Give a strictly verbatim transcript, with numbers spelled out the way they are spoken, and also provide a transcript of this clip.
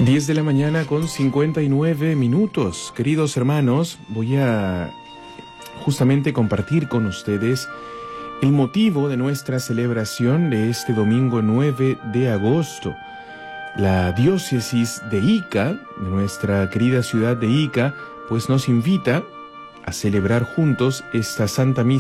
diez de la mañana con cincuenta y nueve minutos. Queridos hermanos, voy a justamente compartir con ustedes el motivo de nuestra celebración de este domingo nueve de agosto. La diócesis de Ica, de nuestra querida ciudad de Ica, pues nos invita a celebrar juntos esta Santa Misa